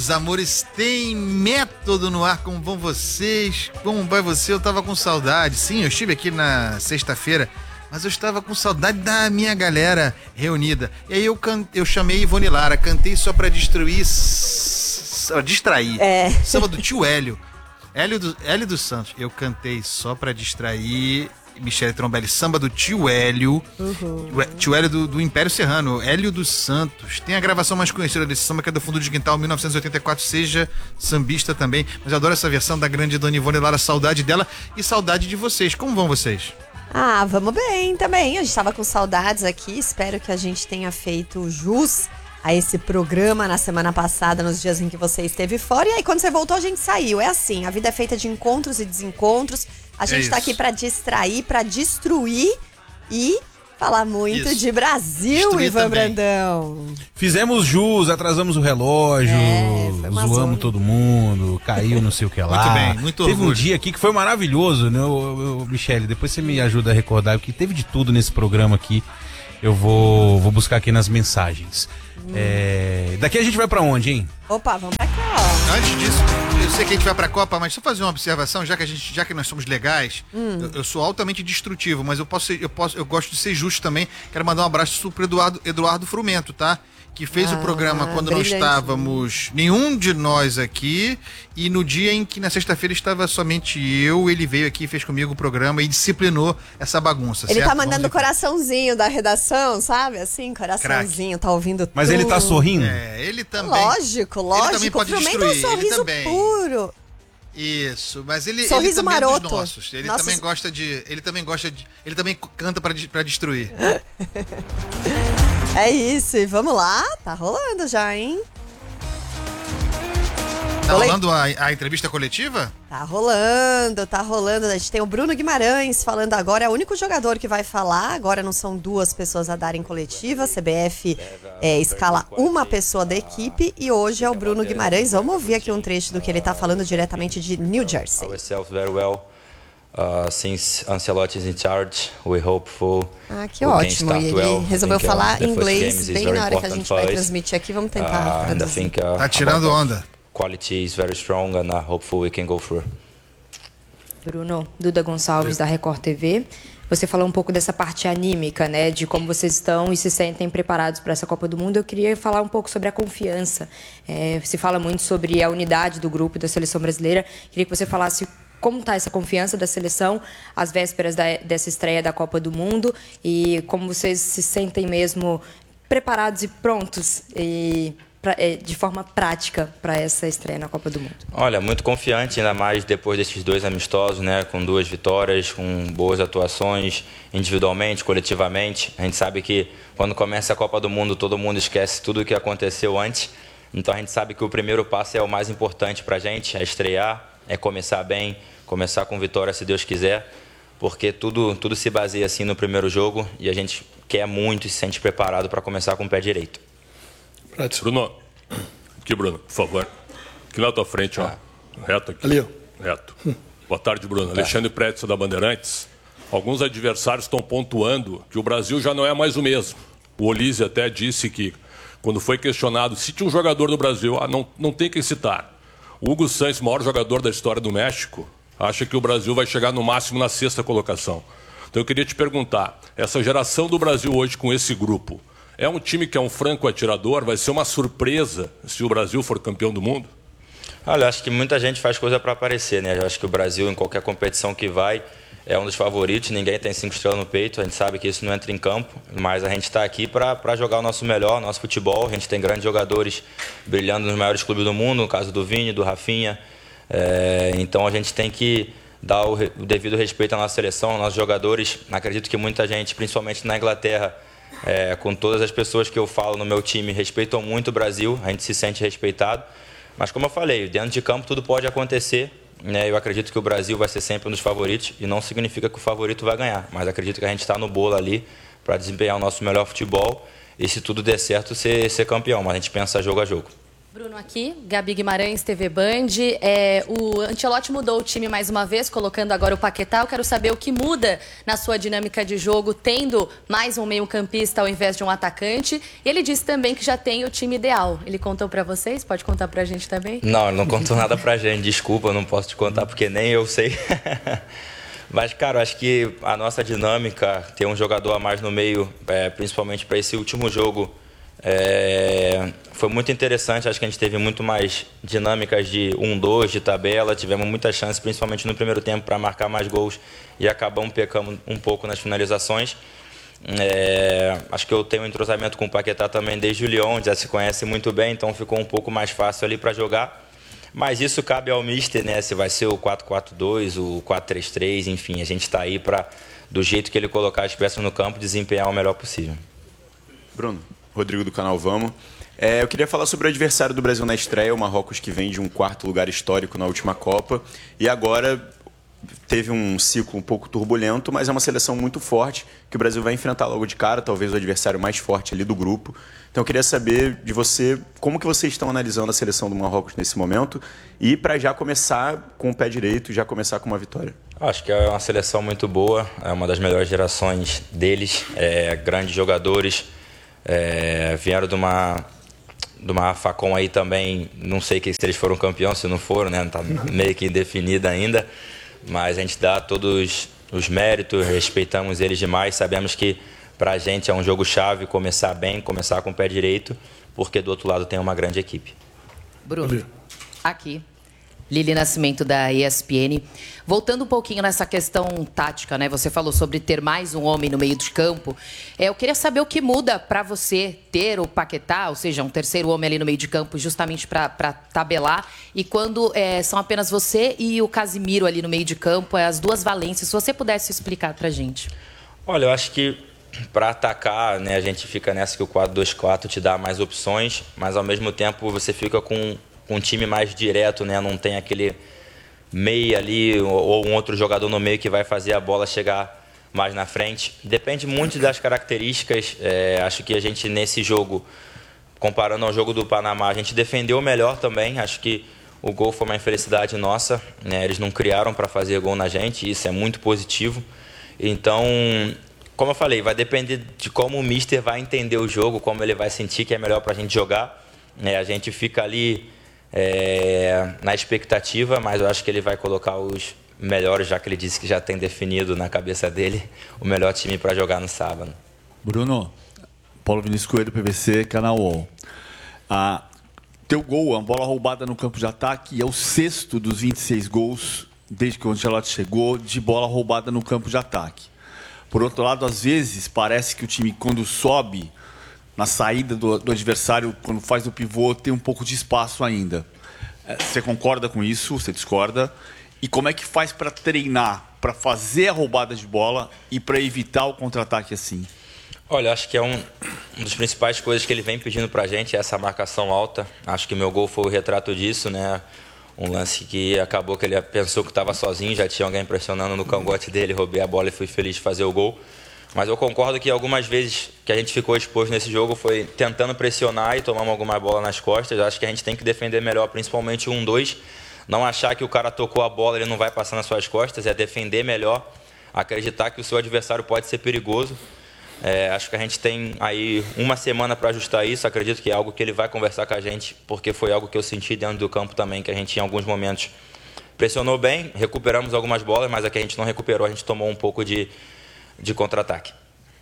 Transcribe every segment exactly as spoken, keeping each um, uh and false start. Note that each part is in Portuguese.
meus amores, tem método no ar, como vão vocês? Como vai você? Eu tava com saudade, sim, eu estive aqui na sexta-feira, mas eu estava com saudade da minha galera reunida. E aí eu, can... eu chamei Ivone Lara, cantei só pra destruir, só distrair. É. Samba do tio Hélio, Hélio, do... Hélio dos Santos, eu cantei só pra distrair... Michele Trombelli, samba do tio Hélio, uhum. Tio Hélio do, do Império Serrano, Hélio dos Santos. Tem a gravação mais conhecida desse samba, que é do Fundo de Quintal, mil novecentos e oitenta e quatro, seja sambista também. Mas eu adoro essa versão da grande Dona Ivone Lara, saudade dela e saudade de vocês. Como vão vocês? Ah, vamos bem também. A gente tava com saudades aqui, espero que a gente tenha feito jus a esse programa na semana passada, nos dias em que você esteve fora. E aí, quando você voltou, a gente saiu. É assim, a vida é feita de encontros e desencontros. A gente é tá aqui pra distrair, pra destruir e falar muito isso. de Brasil, Destruir Ivan também. Brandão. Fizemos jus, atrasamos o relógio, é, zoamos zona. todo mundo, caiu não sei o que lá. Muito bem, muito Teve orgulho. um dia aqui que foi maravilhoso, né, eu, eu, Michele? Depois você me ajuda a recordar, porque teve de tudo nesse programa aqui. Eu vou, vou buscar aqui nas mensagens. Hum. É, daqui a gente vai pra onde, hein? Opa, vamos pra cá. Antes disso, eu sei que a gente vai pra Copa, mas só fazer uma observação, já que a gente, já que nós somos legais, hum. eu, eu sou altamente destrutivo, mas eu posso, ser, eu posso, eu gosto de ser justo também. Quero mandar um abraço pro Eduardo, Eduardo Frumento, tá? Que fez ah, o programa quando brilhante. não estávamos nenhum de nós aqui, e no dia em que na sexta-feira estava somente eu, ele veio aqui e fez comigo o programa e disciplinou essa bagunça. Ele certo? tá mandando o coraçãozinho da redação, sabe? Assim, coraçãozinho, Crack. tá ouvindo tudo. Mas ele tá sorrindo? É, ele também. Lógico, lógico. Ele também pode o destruir. é um sorriso ele também. puro. Isso, mas ele, sorriso ele também maroto. é dos nossos. Ele Nossa, também gosta de, ele também gosta de, ele também canta pra, pra destruir. É isso, e vamos lá, tá rolando já, hein? Tá rolando a, a entrevista coletiva? Tá rolando, tá rolando. A gente tem o Bruno Guimarães falando agora, é o único jogador que vai falar. Agora não são duas pessoas a darem coletiva. A C B F é, escala uma pessoa da equipe e hoje é o Bruno Guimarães. Vamos ouvir aqui um trecho do que ele tá falando diretamente de New Jersey. Uh, since Ancelotti is in charge, we hope for Ah, que ótimo. E ele well. resolveu think, falar uh, inglês bem na hora que a gente vai transmitir aqui. Vamos tentar uh, traduzir. Think, uh, tá tirando onda. Quality is very strong and uh, hopefully we can go through. Bruno, Duda Gonçalves da Record T V. Você falou um pouco dessa parte anímica, né, de como vocês estão e se sentem preparados para essa Copa do Mundo. Eu queria falar um pouco sobre a confiança. É, se fala muito sobre a unidade do grupo da seleção brasileira. Queria que você falasse como está essa confiança da seleção às vésperas da, dessa estreia da Copa do Mundo e como vocês se sentem mesmo preparados e prontos e, pra, de forma prática para essa estreia na Copa do Mundo. Olha, muito confiante, ainda mais depois desses dois amistosos, né, com duas vitórias, com boas atuações individualmente, coletivamente. A gente sabe que quando começa a Copa do Mundo todo mundo esquece tudo o que aconteceu antes, então a gente sabe que o primeiro passo é o mais importante para a gente, é estrear, é começar bem, começar com vitória se Deus quiser, porque tudo, tudo se baseia assim no primeiro jogo e a gente quer muito e se sente preparado para começar com o pé direito. Bruno, aqui Bruno, por favor, aqui na tua frente, ó, ah. reto aqui, ali, ó. reto. Hum. Boa tarde, Bruno. Ah. Alexandre Pretzel da Bandeirantes. Alguns adversários estão pontuando que o Brasil já não é mais o mesmo. O Olise até disse que quando foi questionado se tinha um jogador do Brasil, ah, não, não tem que citar. O Hugo Sánchez, maior jogador da história do México, acha que o Brasil vai chegar no máximo na sexta colocação. Então eu queria te perguntar, essa geração do Brasil hoje com esse grupo, é um time que é um franco atirador? Vai ser uma surpresa se o Brasil for campeão do mundo? Olha, acho que muita gente faz coisa para aparecer, né? Eu acho que o Brasil, em qualquer competição que vai, é um dos favoritos, ninguém tem cinco estrelas no peito, a gente sabe que isso não entra em campo, mas a gente está aqui para jogar o nosso melhor, nosso futebol. A gente tem grandes jogadores brilhando nos maiores clubes do mundo, no caso do Vini, do Rafinha, é, então a gente tem que dar o, o devido respeito à nossa seleção, aos nossos jogadores. Acredito que muita gente, principalmente na Inglaterra, é, com todas as pessoas que eu falo no meu time, respeitam muito o Brasil, a gente se sente respeitado, mas como eu falei, dentro de campo tudo pode acontecer. Eu acredito que o Brasil vai ser sempre um dos favoritos e não significa que o favorito vai ganhar, mas acredito que a gente está no bolo ali para desempenhar o nosso melhor futebol e, se tudo der certo, ser, ser campeão, mas a gente pensa jogo a jogo. Bruno aqui, Gabi Guimarães, T V Band. É, o Ancelotti mudou o time mais uma vez, colocando agora o Paquetá. Eu quero saber o que muda na sua dinâmica de jogo, tendo mais um meio-campista ao invés de um atacante. E ele disse também que já tem o time ideal. Ele contou pra vocês? Pode contar pra gente também? Não, ele não contou nada pra gente. Desculpa, eu não posso te contar porque nem eu sei. Mas, cara, eu acho que a nossa dinâmica, ter um jogador a mais no meio, é, principalmente para esse último jogo, é, foi muito interessante. Acho que a gente teve muito mais dinâmicas de um dois, de tabela. Tivemos muita chance, principalmente no primeiro tempo, para marcar mais gols e acabamos pecando um pouco nas finalizações. É, acho que eu tenho um entrosamento com o Paquetá também desde o Lyon, já se conhece muito bem, então ficou um pouco mais fácil ali para jogar. Mas isso cabe ao mister, né? Se vai ser o quatro quatro dois, o quatro três três, enfim, a gente está aí para, do jeito que ele colocar as peças no campo, desempenhar o melhor possível. Bruno, Rodrigo do canal Vamos. É, eu queria falar sobre o adversário do Brasil na estreia, o Marrocos, que vem de um quarto lugar histórico na última Copa e agora teve um ciclo um pouco turbulento, mas é uma seleção muito forte que o Brasil vai enfrentar logo de cara, talvez o adversário mais forte ali do grupo. Então eu queria saber de você como que vocês estão analisando a seleção do Marrocos nesse momento e para já começar com o pé direito, já começar com uma vitória. Acho que é uma seleção muito boa, é uma das melhores gerações deles, é, grandes jogadores, é, vieram de uma, de uma Facom aí também, não sei que se eles foram campeões, se não foram, né? Não está meio que indefinida ainda, mas a gente dá todos os méritos, respeitamos eles demais, sabemos que para a gente é um jogo-chave começar bem, começar com o pé direito, porque do outro lado tem uma grande equipe. Bruno, aqui, Lili Nascimento da E S P N. Voltando um pouquinho nessa questão tática, né? Você falou sobre ter mais um homem no meio de campo. É, eu queria saber o que muda para você ter o Paquetá, ou seja, um terceiro homem ali no meio de campo, justamente para tabelar. E quando é, são apenas você e o Casimiro ali no meio de campo, é as duas valências. Se você pudesse explicar para a gente. Olha, eu acho que para atacar, né, a gente fica nessa que o quatro dois quatro te dá mais opções, mas ao mesmo tempo você fica com, com um time mais direto, né? Não tem aquele meia ali ou um outro jogador no meio que vai fazer a bola chegar mais na frente. Depende muito das características. É, acho que a gente nesse jogo, comparando ao jogo do Panamá, a gente defendeu melhor também. Acho que o gol foi uma infelicidade nossa, né? Eles não criaram para fazer gol na gente, e isso é muito positivo. Então, como eu falei, vai depender de como o mister vai entender o jogo, como ele vai sentir que é melhor para a gente jogar. É, a gente fica ali é, na expectativa, mas eu acho que ele vai colocar os melhores, já que ele disse que já tem definido na cabeça dele o melhor time para jogar no sábado. Bruno, Paulo Vinícius Coelho, P V C, Canal UOL. Ah, teu gol, a bola roubada no campo de ataque, é o sexto dos vinte e seis gols, desde que o Ancelotti chegou, de bola roubada no campo de ataque. Por outro lado, às vezes, parece que o time, quando sobe na saída do, do adversário, quando faz o pivô, tem um pouco de espaço ainda. Você concorda com isso? Você discorda? E como é que faz para treinar, para fazer a roubada de bola e para evitar o contra-ataque assim? Olha, acho que é um, uma das principais coisas que ele vem pedindo para a gente, é essa marcação alta. Acho que meu gol foi o retrato disso, né? Um lance que acabou que ele pensou que estava sozinho, já tinha alguém pressionando no cangote dele, roubei a bola e fui feliz de fazer o gol. Mas eu concordo que algumas vezes que a gente ficou exposto nesse jogo foi tentando pressionar e tomamos alguma bola nas costas. Eu acho que a gente tem que defender melhor, principalmente o um dois. Não achar que o cara tocou a bola e ele não vai passar nas suas costas, é defender melhor, acreditar que o seu adversário pode ser perigoso. É, acho que a gente tem aí uma semana para ajustar isso. Acredito que é algo que ele vai conversar com a gente, porque foi algo que eu senti dentro do campo também, que a gente em alguns momentos pressionou bem, recuperamos algumas bolas, mas a que a gente não recuperou, a gente tomou um pouco de, de contra-ataque.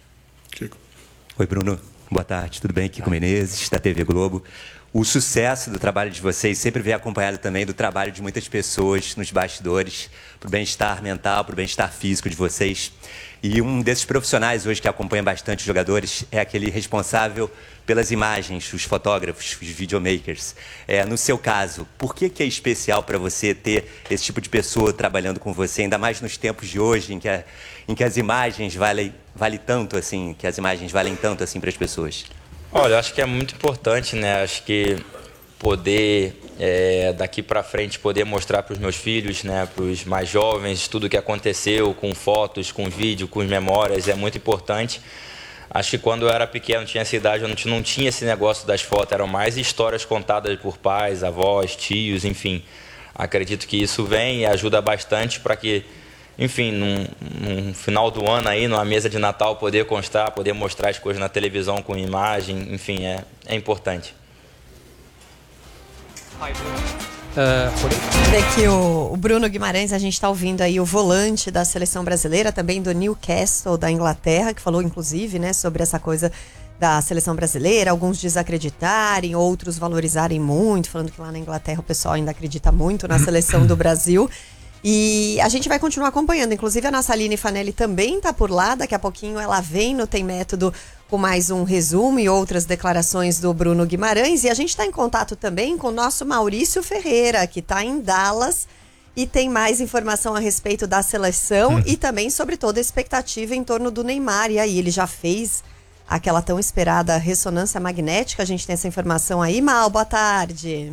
Oi, Bruno. Boa tarde. Tudo bem? Kiko Menezes, da T V Globo. O sucesso do trabalho de vocês sempre vem acompanhado também do trabalho de muitas pessoas nos bastidores, para o bem-estar mental, para o bem-estar físico de vocês. E um desses profissionais hoje que acompanha bastante os jogadores é aquele responsável pelas imagens, os fotógrafos, os videomakers. É, no seu caso, por que, que é especial para você ter esse tipo de pessoa trabalhando com você, ainda mais nos tempos de hoje, em que, a, em que as imagens valem, valem tanto assim, que as imagens valem tanto assim para as pessoas? Olha, acho que é muito importante, né? Acho que poder, é, daqui para frente, poder mostrar para os meus filhos, né, para os mais jovens, tudo o que aconteceu, com fotos, com vídeo, com memórias, é muito importante. Acho que quando eu era pequeno, tinha essa idade, eu não tinha, não tinha esse negócio das fotos, eram mais histórias contadas por pais, avós, tios, enfim. Acredito que isso vem e ajuda bastante para que, enfim, num, num final do ano aí, numa mesa de Natal, poder constar, poder mostrar as coisas na televisão com imagem, enfim, é, é importante. Uh, Vê que o, o Bruno Guimarães, a gente está ouvindo aí o volante da seleção brasileira, também do Newcastle, da Inglaterra, que falou inclusive, né, sobre essa coisa da seleção brasileira, alguns desacreditarem, outros valorizarem muito, falando que lá na Inglaterra o pessoal ainda acredita muito na seleção do Brasil. E a gente vai continuar acompanhando, inclusive a nossa Aline Fanelli também está por lá, daqui a pouquinho ela vem no Tem Método com mais um resumo e outras declarações do Bruno Guimarães, e a gente está em contato também com o nosso Maurício Ferreira, que está em Dallas e tem mais informação a respeito da seleção hum. e também sobre toda a expectativa em torno do Neymar. E aí, ele já fez aquela tão esperada ressonância magnética, a gente tem essa informação aí. Mal, boa tarde.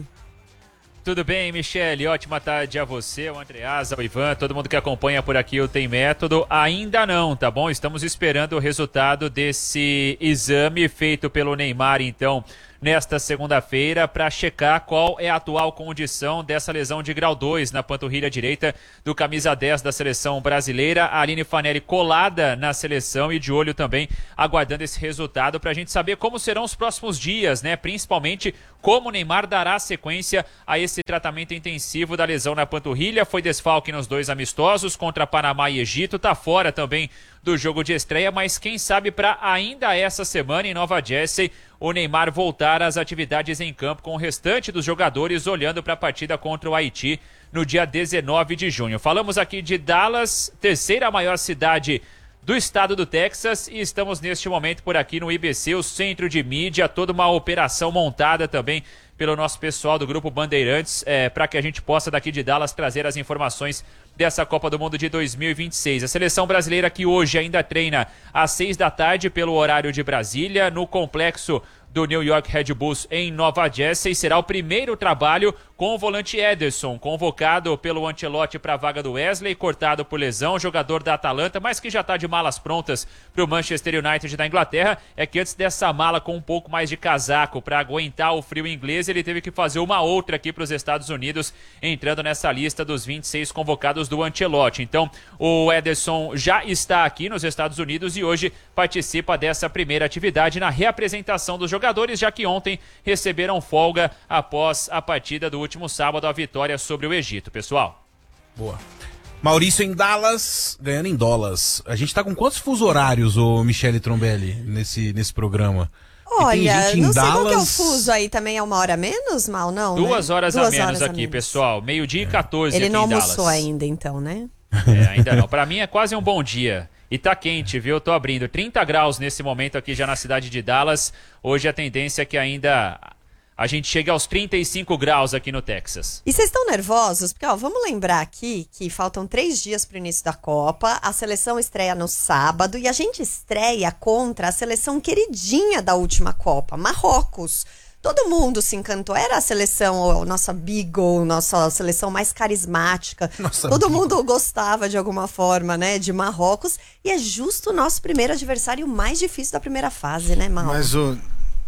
Tudo bem, Michele? Ótima tarde a você, o Andreasa, o Ivan, todo mundo que acompanha por aqui o Tem Método. Ainda não, tá bom? Estamos esperando o resultado desse exame feito pelo Neymar, então, nesta segunda-feira, para checar qual é a atual condição dessa lesão de grau dois na panturrilha direita do camisa dez da seleção brasileira. A Aline Fanelli colada na seleção e de olho também, aguardando esse resultado para a gente saber como serão os próximos dias, né? Principalmente como o Neymar dará sequência a esse tratamento intensivo da lesão na panturrilha. Foi desfalque nos dois amistosos contra Panamá e Egito, tá fora também do jogo de estreia, mas quem sabe para ainda essa semana em Nova Jersey o Neymar voltar às atividades em campo com o restante dos jogadores, olhando para a partida contra o Haiti no dia dezenove de junho. Falamos aqui de Dallas, terceira maior cidade do estado do Texas, e estamos neste momento por aqui no I B C, o centro de mídia, toda uma operação montada também pelo nosso pessoal do Grupo Bandeirantes, é, para que a gente possa daqui de Dallas trazer as informações dessa Copa do Mundo de dois mil e vinte e seis. A seleção brasileira que hoje ainda treina às seis da tarde pelo horário de Brasília, no complexo do New York Red Bulls em Nova Jersey. Será o primeiro trabalho com o volante Ederson, convocado pelo Ancelotti para a vaga do Wesley, cortado por lesão, jogador da Atalanta, mas que já está de malas prontas para o Manchester United da Inglaterra. É que antes dessa mala com um pouco mais de casaco para aguentar o frio inglês, ele teve que fazer uma outra aqui para os Estados Unidos, entrando nessa lista dos vinte e seis convocados do Ancelotti. Então, o Ederson já está aqui nos Estados Unidos e hoje participa dessa primeira atividade na reapresentação dos jogadores, já que ontem receberam folga após a partida do último sábado, a vitória sobre o Egito, pessoal. Boa. Maurício em Dallas, ganhando em dólares. A gente tá com quantos fuso horários, ô Michele Trombelli, nesse, nesse programa? Olha, não sei qual que é o fuso aí, também é uma hora a menos, Mal, não, Duas né? horas Duas a menos horas aqui, a menos. pessoal. Meio-dia e quatorze Ele aqui não em Dallas. almoçou ainda, então, né? É, ainda não. Pra mim é quase um bom dia. E tá quente, viu? Eu tô abrindo trinta graus nesse momento aqui já na cidade de Dallas. Hoje a tendência é que ainda a gente chegue aos trinta e cinco graus aqui no Texas. E vocês estão nervosos? Porque, ó, vamos lembrar aqui que faltam três dias pro início da Copa, a seleção estreia no sábado e a gente estreia contra a seleção queridinha da última Copa, Marrocos. Todo mundo se encantou, era a seleção, a nossa Beagle, nossa seleção mais carismática. Nossa, Todo Beagle. mundo gostava de alguma forma, né, de Marrocos. E é justo o nosso primeiro adversário mais difícil da primeira fase, né, Mal? Mas o...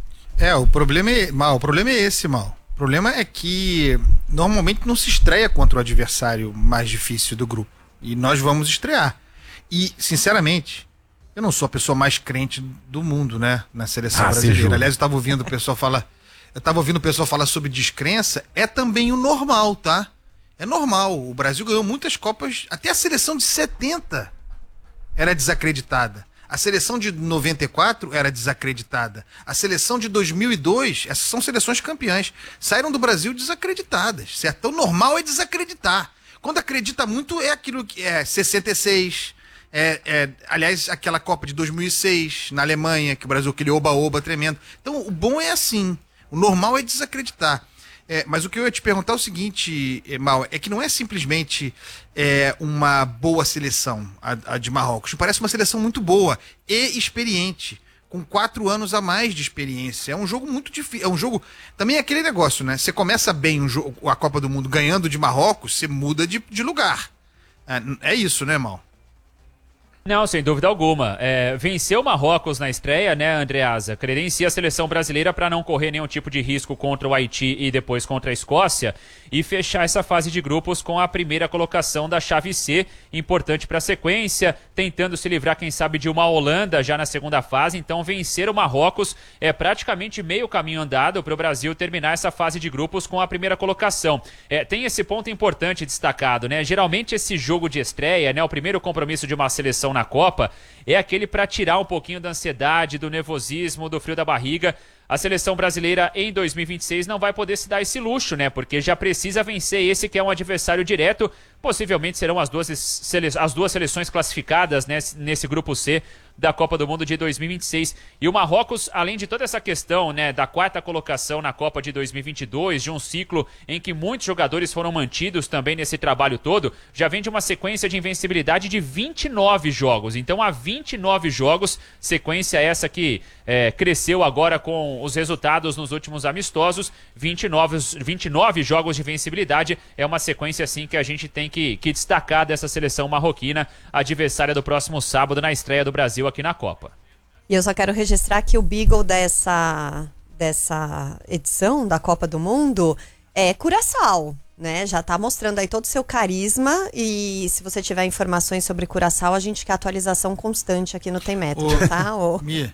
É, o problema é, Mal, o problema é esse, Mal. O problema é que normalmente não se estreia contra o adversário mais difícil do grupo. E nós vamos estrear. E, sinceramente, eu não sou a pessoa mais crente do mundo, né, na seleção ah, brasileira. Aliás, eu estava ouvindo o pessoal falar... Eu tava ouvindo o pessoal falar sobre descrença, é também o normal, tá? É normal, o Brasil ganhou muitas Copas, até a seleção de setenta era desacreditada. A seleção de noventa e quatro era desacreditada. A seleção de dois mil e dois, essas são seleções campeãs, saíram do Brasil desacreditadas, certo? Então normal é desacreditar. Quando acredita muito é aquilo que é sessenta e seis... É, é, aliás, aquela Copa de dois mil e seis, na Alemanha, que o Brasil, aquele oba-oba tremendo. Então o bom é assim. O normal é desacreditar. É, mas o que eu ia te perguntar é o seguinte, Mal, é que não é simplesmente é, uma boa seleção, a, a de Marrocos. Parece uma seleção muito boa e experiente, com quatro anos a mais de experiência. É um jogo muito difícil. É um jogo. Também é aquele negócio, né? Você começa bem um jogo, a Copa do Mundo ganhando de Marrocos, você muda de, de lugar. É, é isso, né, Mal? Não, sem dúvida alguma. É, venceu o Marrocos na estreia, né, Andreasa? Credencia a seleção brasileira para não correr nenhum tipo de risco contra o Haiti e depois contra a Escócia e fechar essa fase de grupos com a primeira colocação da chave C, importante para a sequência, tentando se livrar, quem sabe, de uma Holanda já na segunda fase. Então, vencer o Marrocos é praticamente meio caminho andado para o Brasil terminar essa fase de grupos com a primeira colocação. É, tem esse ponto importante destacado, né? Geralmente esse jogo de estreia, né, o primeiro compromisso de uma seleção na Copa, é aquele para tirar um pouquinho da ansiedade, do nervosismo, do frio da barriga. A seleção brasileira em dois mil e vinte e seis não vai poder se dar esse luxo, né? Porque já precisa vencer esse que é um adversário direto. Possivelmente serão as duas, sele... as duas seleções classificadas, né, nesse grupo C da Copa do Mundo de dois mil e vinte e seis. E o Marrocos, além de toda essa questão, né, da quarta colocação na Copa de dois mil e vinte e dois, de um ciclo em que muitos jogadores foram mantidos também nesse trabalho todo, já vem de uma sequência de invencibilidade de vinte e nove jogos. Então, há vinte e nove jogos, sequência essa que é, cresceu agora com os resultados nos últimos amistosos, vinte e nove, vinte e nove jogos de invencibilidade. É uma sequência, assim, que a gente tem que, que destacar dessa seleção marroquina, adversária do próximo sábado na estreia do Brasil aqui na Copa. E eu só quero registrar que o Beagle dessa, dessa edição da Copa do Mundo é Curaçao, né? Já tá mostrando aí todo o seu carisma, e se você tiver informações sobre Curaçao, a gente quer atualização constante aqui no Tem Método, Ô, tá? Ô. Mia,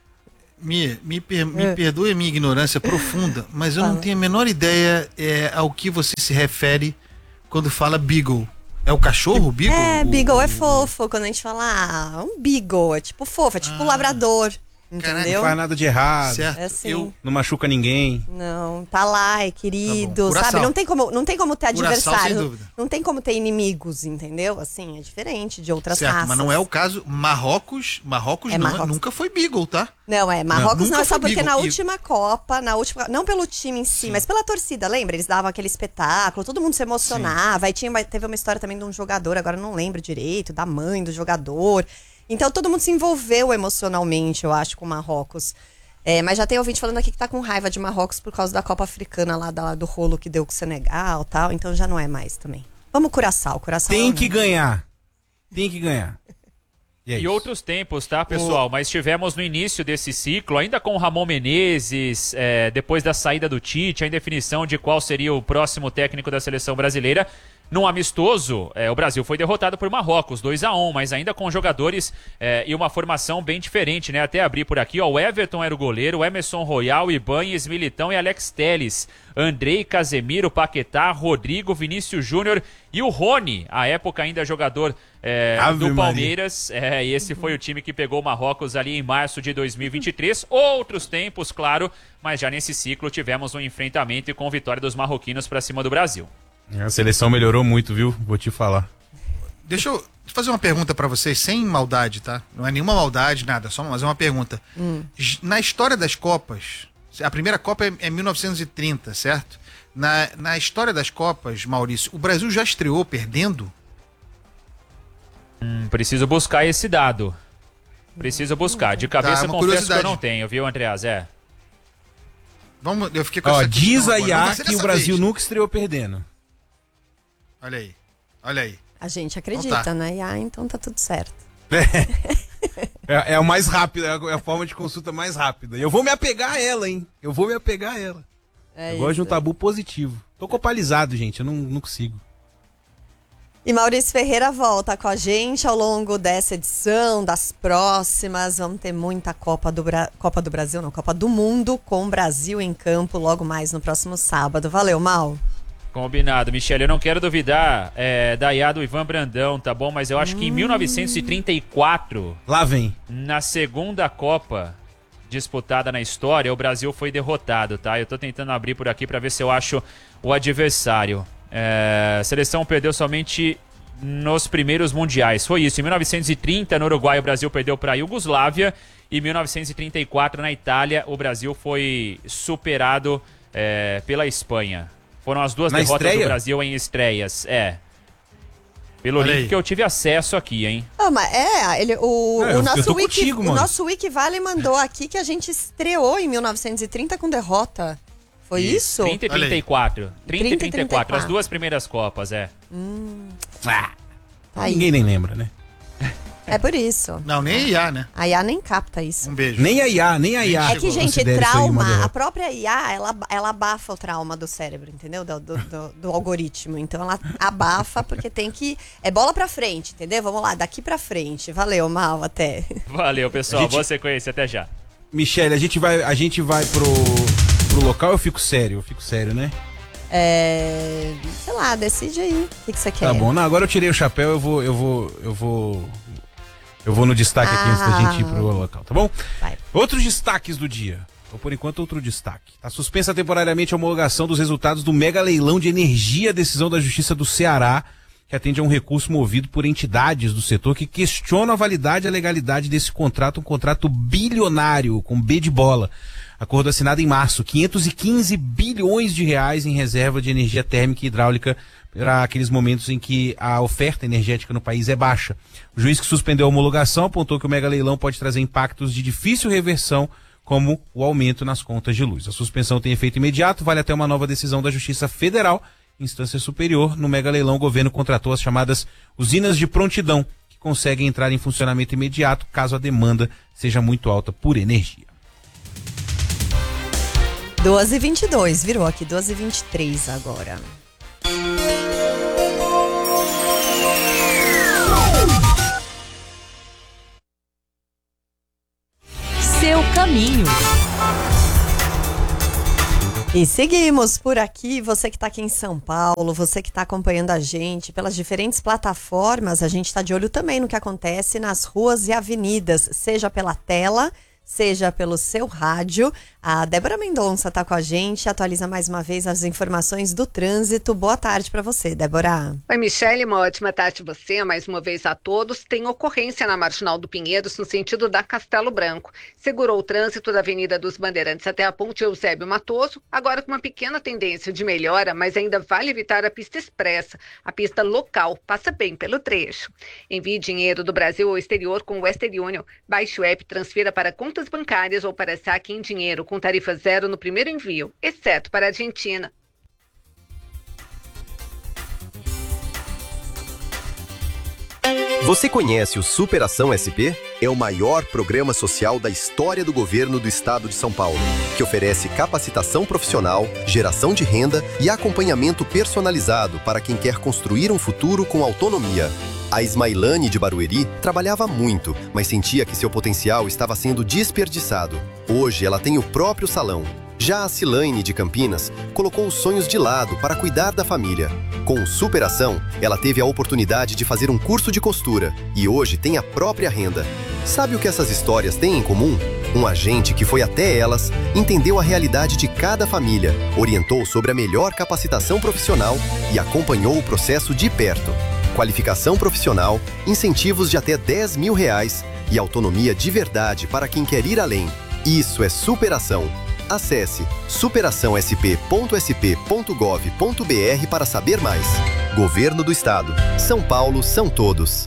Mia, me, per, me perdoe a minha ignorância profunda, mas eu não tenho a menor ideia é, ao que você se refere quando fala Beagle. É o cachorro, o Beagle? É, o, Beagle é fofo. Quando a gente fala, ah, um Beagle, é tipo fofo, é tipo um labrador. Entendeu? Não faz nada de errado. Certo. É assim. Eu, Não machuca ninguém. Não, tá lá, é querido, Tá bom. sabe? Não tem como, não tem como ter Curaçao, sem adversário. dúvida. Não tem como ter inimigos, entendeu? Assim, é diferente de outras certo, raças. mas não é o caso. Marrocos, Marrocos, É não, Marrocos. nunca foi Beagle, tá? Não, é, Marrocos Não, não, é nunca só foi porque Beagle. na E- última Copa, na última, não pelo time em si, mas pela torcida, lembra? Eles davam aquele espetáculo, todo mundo se emocionava, aí tinha, teve uma história também de um jogador, agora eu não lembro direito, da mãe do jogador. Então todo mundo se envolveu emocionalmente, eu acho, com Marrocos. É, mas já tem ouvinte falando aqui que tá com raiva de Marrocos por causa da Copa Africana lá, da, do rolo que deu com o Senegal e tal, então já não é mais também. Vamos Curaçao, Curaçao. Tem não. que ganhar. Tem que ganhar. E, é E isso. outros tempos, tá, pessoal? Mas tivemos no início desse ciclo, ainda com o Ramon Menezes, é, depois da saída do Tite, a indefinição de qual seria o próximo técnico da seleção brasileira. Num amistoso, é, o Brasil foi derrotado por Marrocos, dois a um, mas ainda com jogadores é, e uma formação bem diferente, né? Até abrir por aqui, ó, o Everton era o goleiro, o Emerson Royal, Ibanez, Militão e Alex Telles, Andrei, Casemiro, Paquetá, Rodrigo, Vinícius Júnior e o Rony, à época ainda jogador é, Ave do Maria. Palmeiras. É, e esse foi o time que pegou o Marrocos ali em março de dois mil e vinte e três. Outros tempos, claro, mas já nesse ciclo tivemos um enfrentamento e com vitória dos marroquinos para cima do Brasil. A seleção melhorou muito, viu? Vou te falar. Deixa eu fazer uma pergunta pra vocês, sem maldade, tá? Não é nenhuma maldade, nada, só mas é uma pergunta. J- Na história das Copas, a primeira Copa é, é mil novecentos e trinta, certo? Na, na história das Copas, Maurício, o Brasil já estreou perdendo? Hum, preciso buscar esse dado. Preciso buscar. De cabeça, Tá, uma confesso que eu curiosidade. não tenho, viu, Andreas? É. Vamos, eu fiquei com Ó, essa diz questão a agora. I Não A vai ser que o dessa Brasil vez. nunca estreou perdendo. Olha aí, olha aí. A gente acredita, Então tá. né? E, ah, então tá tudo certo. É, é o mais rápido, é a, é a forma de consulta mais rápida. E eu vou me apegar a ela, hein? Eu vou me apegar a ela. É eu gosto de um isso. tabu positivo. Tô copalizado, gente, eu não, não consigo. E Maurício Ferreira volta com a gente ao longo dessa edição, das próximas. Vamos ter muita Copa do, Bra... Copa do Brasil, não, Copa do Mundo, com o Brasil em campo logo mais no próximo sábado. Valeu, Mal. Combinado, Michele. Eu não quero duvidar é, da I A do Ivan Brandão, tá bom? Mas eu acho que em mil novecentos e trinta e quatro, Lá vem. na segunda Copa disputada na história, o Brasil foi derrotado, tá? Eu tô tentando abrir por aqui pra ver se eu acho o adversário. É, a seleção perdeu somente nos primeiros mundiais. Foi isso. Em mil novecentos e trinta, no Uruguai, o Brasil perdeu pra Iugoslávia. E em mil novecentos e trinta e quatro, na Itália, o Brasil foi superado é, pela Espanha. Foram as duas Na derrotas estreia? do Brasil em estreias. É. Pelo Olha link aí. que eu tive acesso aqui, hein? Ah, mas é, ele, o, É, eu- o nosso eu tô Wiki, contigo, o mano. nosso Wiki Vale mandou aqui que a gente estreou em mil novecentos e trinta com derrota. Foi isso? trinta e Olha aí. trinta e quatro. trinta e trinta e trinta e quatro. trinta e As quatro. duas primeiras Copas, é. Ah, Tá aí. ninguém nem lembra, né? É por isso. Não, nem a I A, né? A I A nem capta isso. Um beijo. Nem a I A, nem a I A. É que, gente, considera isso aí uma trauma, derrota. a própria I A, ela, ela abafa o trauma do cérebro, entendeu? Do, do, do, do algoritmo. Então ela abafa porque tem que... É bola pra frente, entendeu? Vamos lá, daqui pra frente. Valeu, Mal, até. Valeu, pessoal. gente- Boa sequência. Até já. Michele, a gente vai, a gente vai pro, pro local, eu fico sério, eu fico sério, né? É... Sei lá, decide aí. O que, que você quer? Tá bom, não, agora eu tirei o chapéu, eu vou, eu vou, eu vou, eu vou no destaque aqui antes da Ah. gente ir pro local, tá bom? Vai. Outros destaques do dia, ou por enquanto outro destaque. Tá suspensa temporariamente a homologação dos resultados do mega leilão de energia, decisão da Justiça do Ceará, que atende a um recurso movido por entidades do setor que questionam a validade e a legalidade desse contrato, um contrato bilionário, com B de bola. Acordo assinado em março, quinhentos e quinze bilhões de reais em reserva de energia térmica e hidráulica para aqueles momentos em que a oferta energética no país é baixa. O juiz que suspendeu a homologação apontou que o mega leilão pode trazer impactos de difícil reversão, como o aumento nas contas de luz. A suspensão tem efeito imediato, vale até uma nova decisão da Justiça Federal, instância superior. No mega leilão, o governo contratou as chamadas usinas de prontidão, que conseguem entrar em funcionamento imediato caso a demanda seja muito alta por energia. doze e vinte e dois, virou aqui, doze e vinte e três agora. Seu caminho. E seguimos por aqui, você que está aqui em São Paulo, você que está acompanhando a gente pelas diferentes plataformas, a gente está de olho também no que acontece nas ruas e avenidas, seja pela tela, seja pelo seu rádio. A Débora Mendonça está com a gente, atualiza mais uma vez as informações do trânsito. Boa tarde para você, Débora. Oi, Michele, uma ótima tarde a você, mais uma vez a todos. Tem ocorrência na Marginal do Pinheiros, no sentido da Castelo Branco. Segurou o trânsito da Avenida dos Bandeirantes até a Ponte Eusébio Matoso, agora com uma pequena tendência de melhora, mas ainda vale evitar a pista expressa. A pista local passa bem pelo trecho. Envie dinheiro do Brasil ao exterior com o Western Union. Baixe o app, transfira para contas bancárias ou para saque em dinheiro com tarifa zero no primeiro envio, exceto para a Argentina. Você conhece o Superação S P? É o maior programa social da história do governo do estado de São Paulo, que oferece capacitação profissional, geração de renda e acompanhamento personalizado para quem quer construir um futuro com autonomia. A Ismailane de Barueri trabalhava muito, mas sentia que seu potencial estava sendo desperdiçado. Hoje ela tem o próprio salão. Já a Cilaine de Campinas colocou os sonhos de lado para cuidar da família. Com Superação, ela teve a oportunidade de fazer um curso de costura e hoje tem a própria renda. Sabe o que essas histórias têm em comum? Um agente que foi até elas, entendeu a realidade de cada família, orientou sobre a melhor capacitação profissional e acompanhou o processo de perto. Qualificação profissional, incentivos de até dez mil reais e autonomia de verdade para quem quer ir além. Isso é superação. Acesse superação s p ponto s p ponto gov ponto b r para saber mais. Governo do Estado. São Paulo são todos.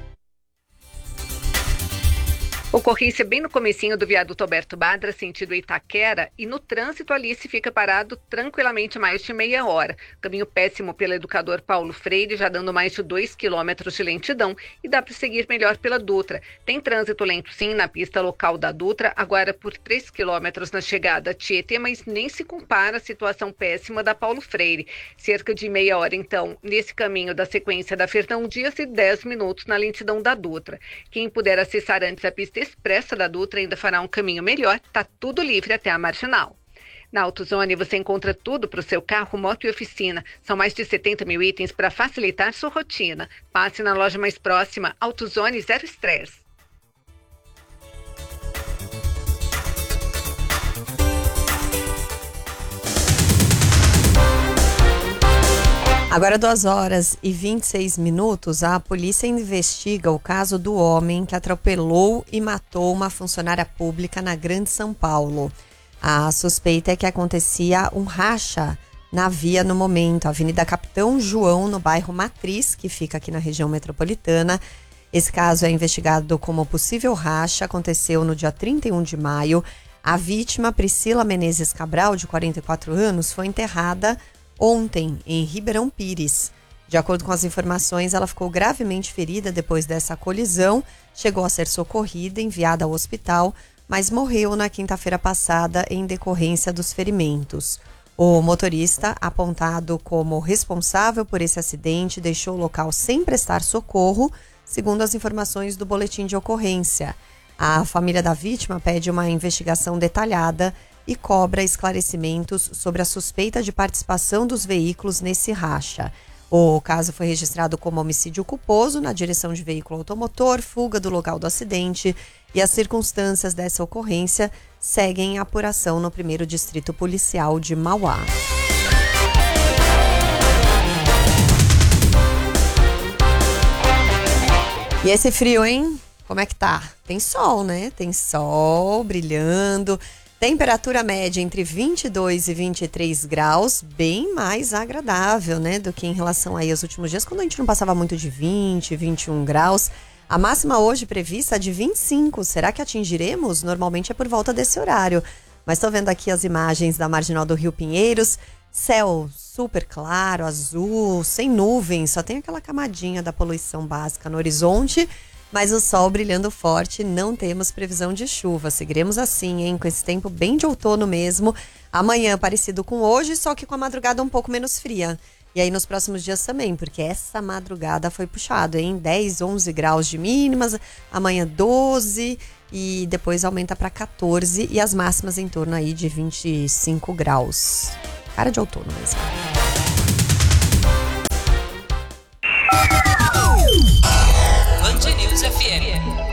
Ocorrência bem no comecinho do viaduto Alberto Badra, sentido Itaquera, e no trânsito ali se fica parado tranquilamente mais de meia hora. Caminho péssimo pelo Educador Paulo Freire, já dando mais de dois quilômetros de lentidão, e dá para seguir melhor pela Dutra. Tem trânsito lento sim na pista local da Dutra, agora por três quilômetros na chegada a Tietê, mas nem se compara à situação péssima da Paulo Freire. Cerca de meia hora então, nesse caminho da sequência da Fernão Dias e dez minutos na lentidão da Dutra. Quem puder acessar antes a pista expressa da Dutra ainda fará um caminho melhor, tá tudo livre até a Marginal. Na AutoZone você encontra tudo para o seu carro, moto e oficina. São mais de setenta mil itens para facilitar sua rotina. Passe na loja mais próxima, AutoZone Zero Estresse. Agora, duas horas e vinte e seis minutos, a polícia investiga o caso do homem que atropelou e matou uma funcionária pública na Grande São Paulo. A suspeita é que acontecia um racha na via no momento, Avenida Capitão João, no bairro Matriz, que fica aqui na região metropolitana. Esse caso é investigado como possível racha, aconteceu no dia trinta e um de maio. A vítima, Priscila Menezes Cabral, de quarenta e quatro anos, foi enterrada ontem, em Ribeirão Pires. De acordo com as informações, ela ficou gravemente ferida depois dessa colisão, chegou a ser socorrida, enviada ao hospital, mas morreu na quinta-feira passada em decorrência dos ferimentos. O motorista, apontado como responsável por esse acidente, deixou o local sem prestar socorro, segundo as informações do boletim de ocorrência. A família da vítima pede uma investigação detalhada e cobra esclarecimentos sobre a suspeita de participação dos veículos nesse racha. O caso foi registrado como homicídio culposo na direção de veículo automotor, fuga do local do acidente, e as circunstâncias dessa ocorrência seguem em apuração no primeiro Distrito Policial de Mauá. E esse frio, hein? Como é que tá? Tem sol, né? Tem sol brilhando. Temperatura média entre vinte e dois e vinte e três graus, bem mais agradável, né, do que em relação aí aos últimos dias, quando a gente não passava muito de vinte, vinte e um graus. A máxima hoje prevista é de vinte e cinco. Será que atingiremos? Normalmente é por volta desse horário. Mas estou vendo aqui as imagens da marginal do Rio Pinheiros. Céu super claro, azul, sem nuvens, só tem aquela camadinha da poluição básica no horizonte. Mas o sol brilhando forte, não temos previsão de chuva. Seguiremos assim, hein? Com esse tempo bem de outono mesmo. Amanhã parecido com hoje, só que com a madrugada um pouco menos fria. E aí nos próximos dias também, porque essa madrugada foi puxado, hein? dez, onze graus de mínimas, amanhã doze e depois aumenta para quatorze e as máximas em torno aí de vinte e cinco graus. Cara de outono mesmo. Band News F M.